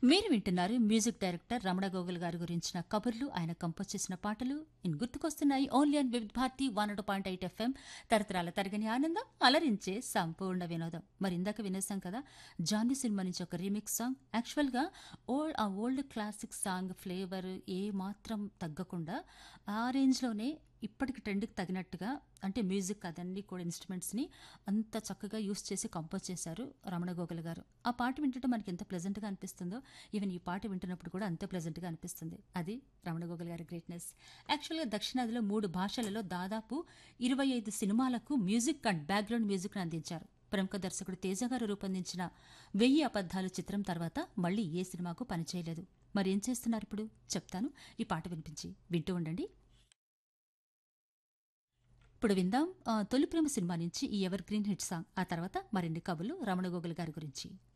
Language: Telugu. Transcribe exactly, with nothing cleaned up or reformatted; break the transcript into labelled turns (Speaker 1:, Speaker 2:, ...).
Speaker 1: మీరు వింటున్నారు మ్యూజిక్ డైరెక్టర్ రమణ గోగుల్ గారి గురించిన కబుర్లు, ఆయన కంపోజ్ చేసిన పాటలు ఇన్ గుర్తుకొస్తున్నాయి. Only and Vividh Bharati one two point eight FM తరతరాల తరగని ఆనందం, అలరించే సంపూర్ణ వినోదం. మరి ఇందాక వినేసాం కదా జాన్వీ సినిమా నుంచి ఒక రీమిక్స్ సాంగ్. యాక్చువల్గా ఓల్డ్ ఆ ఓల్డ్ క్లాసిక్ సాంగ్ ఫ్లేవర్ ఏ మాత్రం తగ్గకుండా ఆ రేంజ్లోనే ఇప్పటికి ట్రెండ్కి తగినట్టుగా, అంటే మ్యూజిక్ అదన్నీ కూడా ఇన్స్ట్రుమెంట్స్ని అంత చక్కగా యూస్ చేసి కంపోజ్ చేశారు రమణ గోగుల్ గారు. ఆ పాట వింటుంటే మనకి ఎంత ప్లెజెంట్గా అనిపిస్తుందో, ఈవెన్ ఈ పాట వింటున్నప్పుడు కూడా అంతే ప్లెజెంట్గా అనిపిస్తుంది. అది రమణ గోగుల్ గారి గ్రేట్నెస్. యాక్చువల్గా దక్షిణాదిలో మూడు భాషలలో దాదాపు ఇరవై ఐదు సినిమాలకు మ్యూజిక్ అండ్ బ్యాక్గ్రౌండ్ మ్యూజిక్ను అందించారు. ప్రముఖ దర్శకుడు తేజ గారు రూపొందించిన వెయ్యి అబద్ధాలు చిత్రం తర్వాత మళ్ళీ ఏ సినిమాకు పనిచేయలేదు. మరి ఏం చేస్తున్నారు ఇప్పుడు చెప్తాను, ఈ పాట వినిపించి వింటూ ఉండండి. ఇప్పుడు విందాం ఆ, తొలి ప్రేమ సినిమా నుంచి ఈ ఎవర్ గ్రీన్ హిట్ సాంగ్. ఆ తర్వాత మరిన్ని కబుర్లు రమణ గోగుల్ గారి గురించి.